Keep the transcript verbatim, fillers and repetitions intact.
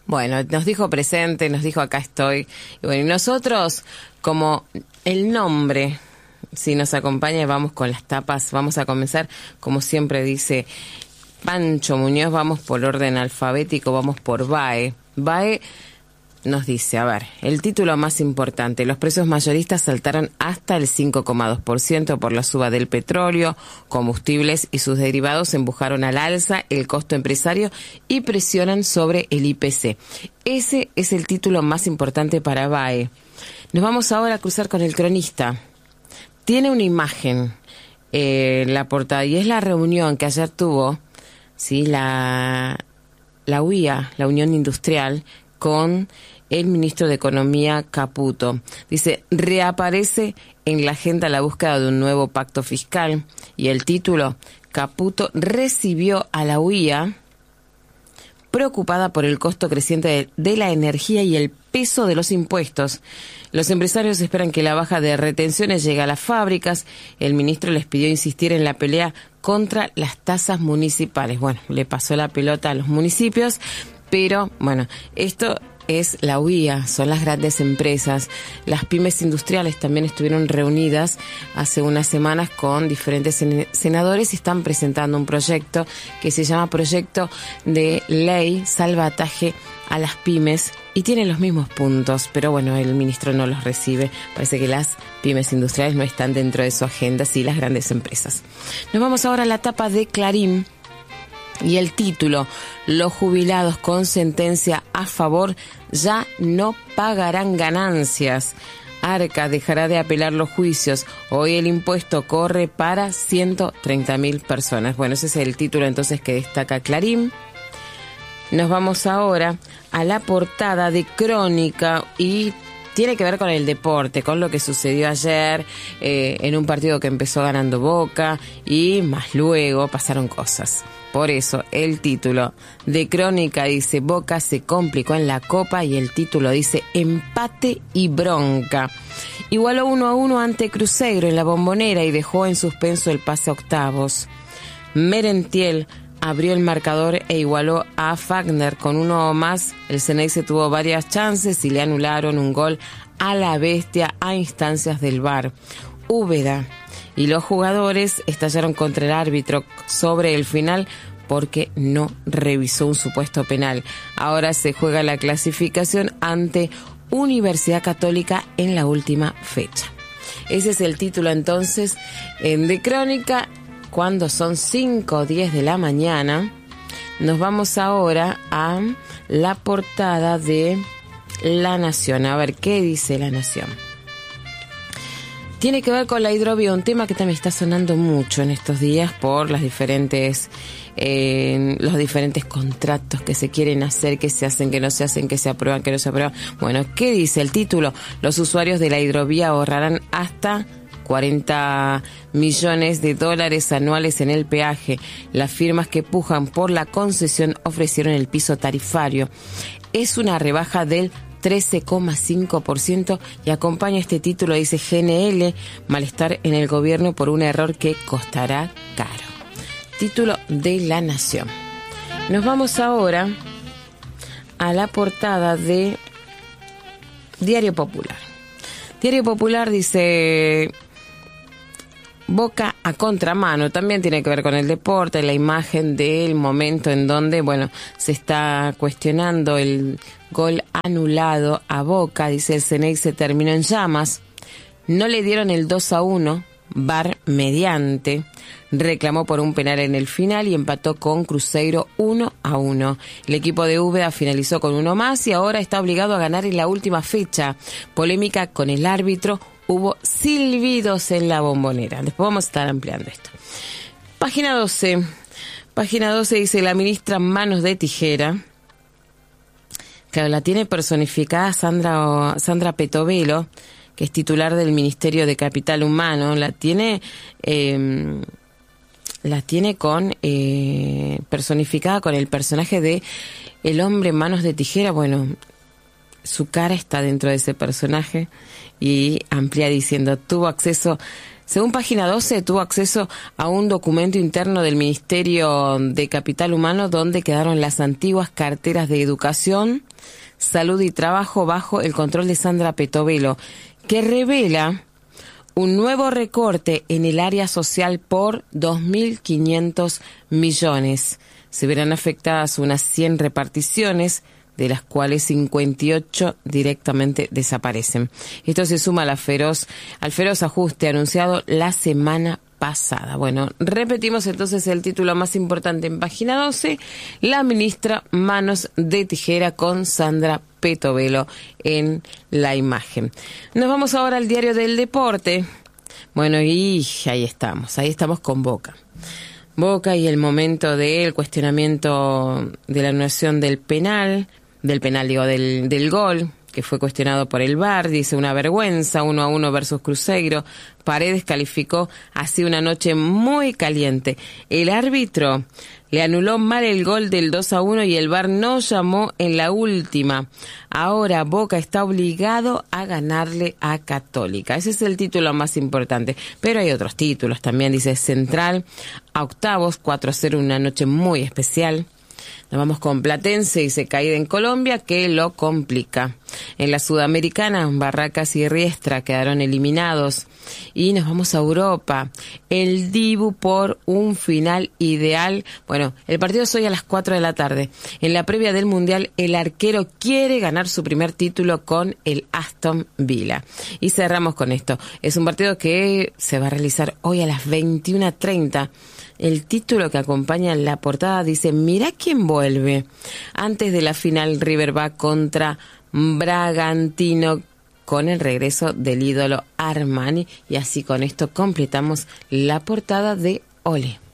Bueno, nos dijo presente, nos dijo acá estoy. Y bueno, y nosotros, como el nombre, si nos acompaña, vamos con las tapas. Vamos a comenzar, como siempre dice Pancho Muñoz, vamos por orden alfabético, vamos por B A E. B A E nos dice, a ver, el título más importante, los precios mayoristas saltaron hasta el cinco coma dos por ciento por la suba del petróleo, combustibles y sus derivados empujaron al alza el costo empresario y presionan sobre el I P C. Ese es el título más importante para B A E. Nos vamos ahora a cruzar con el cronista. Tiene una imagen eh, en la portada y es la reunión que ayer tuvo, sí, la, la U I A, la Unión Industrial, con el ministro de Economía Caputo. Dice, reaparece en la agenda la búsqueda de un nuevo pacto fiscal. Y el título, Caputo recibió a la U I A preocupada por el costo creciente de, de la energía y el peso de los impuestos. Los empresarios esperan que la baja de retenciones llegue a las fábricas. El ministro les pidió insistir en la pelea contra las tasas municipales. Bueno, le pasó la pelota a los municipios, pero bueno, esto es la U I A, son las grandes empresas. Las pymes industriales también estuvieron reunidas hace unas semanas con diferentes senadores y están presentando un proyecto que se llama Proyecto de Ley Salvataje a las Pymes y tiene los mismos puntos, pero bueno, el ministro no los recibe. Parece que las pymes industriales no están dentro de su agenda, sí las grandes empresas. Nos vamos ahora a la tapa de Clarín. Y el título, los jubilados con sentencia a favor ya no pagarán ganancias. Arca dejará de apelar los juicios. Hoy el impuesto corre para ciento treinta mil personas. Bueno, ese es el título entonces que destaca Clarín. Nos vamos ahora a la portada de Crónica y tiene que ver con el deporte, con lo que sucedió ayer eh, en un partido que empezó ganando Boca y más luego pasaron cosas. Por eso el título de Crónica dice Boca se complicó en la Copa y el título dice empate y bronca. Igualó uno a uno ante Cruzeiro en la Bombonera y dejó en suspenso el pase a octavos. Merentiel abrió el marcador e igualó a Fagner con uno más. El Ceneice tuvo varias chances y le anularon un gol a la Bestia a instancias del V A R. Úbeda y los jugadores estallaron contra el árbitro sobre el final porque no revisó un supuesto penal. Ahora se juega la clasificación ante Universidad Católica en la última fecha. Ese es el título entonces en de Crónica. Cuando son cinco o diez de la mañana, nos vamos ahora a la portada de La Nación. A ver, ¿qué dice La Nación? Tiene que ver con la hidrovía, un tema que también está sonando mucho en estos días por las diferentes, eh, los diferentes contratos que se quieren hacer, que se hacen, que no se hacen, que se aprueban, que no se aprueban. Bueno, ¿qué dice el título? Los usuarios de la hidrovía ahorrarán hasta cuarenta millones de dólares anuales en el peaje. Las firmas que pujan por la concesión ofrecieron el piso tarifario. Es una rebaja del trece coma cinco por ciento y acompaña este título, dice G N L, malestar en el gobierno por un error que costará caro. Título de La Nación. Nos vamos ahora a la portada de Diario Popular. Diario Popular dice Boca a contramano, también tiene que ver con el deporte, la imagen del momento en donde, bueno, se está cuestionando el gol anulado a Boca, dice el Ceneice terminó en llamas, no le dieron el dos a uno, V A R mediante, reclamó por un penal en el final y empató con Cruzeiro uno a uno. El equipo de Úbeda finalizó con uno más y ahora está obligado a ganar en la última fecha. Polémica con el árbitro, hubo silbidos en la Bombonera. Después vamos a estar ampliando esto. Página doce. Página doce dice la ministra Manos de Tijera. Claro, la tiene personificada Sandra, Sandra Petovelo, que es titular del Ministerio de Capital Humano. La tiene, eh, la tiene con eh, personificada con el personaje de el hombre Manos de Tijera. Bueno, su cara está dentro de ese personaje y amplía diciendo, tuvo acceso Según Página doce, tuvo acceso a un documento interno del Ministerio de Capital Humano donde quedaron las antiguas carteras de Educación, Salud y Trabajo bajo el control de Sandra Petovelo, que revela un nuevo recorte en el área social por dos mil quinientos millones. Se verán afectadas unas cien reparticiones, de las cuales cincuenta y ocho directamente desaparecen. Esto se suma a la feroz, al feroz ajuste anunciado la semana pasada. Bueno, repetimos entonces el título más importante en Página doce, la ministra manos de tijera con Sandra Petovelo en la imagen. Nos vamos ahora al diario del deporte. Bueno, y ahí estamos, ahí estamos con Boca. Boca y el momento del cuestionamiento de la anulación del penal, del penal digo, del, del gol, que fue cuestionado por el V A R, dice una vergüenza, uno a uno versus Cruzeiro. Paredes calificó así una noche muy caliente. El árbitro le anuló mal el gol del dos a uno y el V A R no llamó en la última. Ahora Boca está obligado a ganarle a Católica. Ese es el título más importante. Pero hay otros títulos también. Dice Central a octavos, cuatro a cero, una noche muy especial. Nos vamos con Platense y se caída en Colombia, que lo complica. En la Sudamericana, Barracas y Riestra quedaron eliminados. Y nos vamos a Europa. El Dibu por un final ideal. Bueno, el partido es hoy a las cuatro de la tarde. En la previa del Mundial, el arquero quiere ganar su primer título con el Aston Villa. Y cerramos con esto. Es un partido que se va a realizar hoy a las veintiuna treinta. El título que acompaña en la portada dice, mirá quién vuelve. Antes de la final, River va contra Bragantino con el regreso del ídolo Armani. Y así con esto completamos la portada de Ole.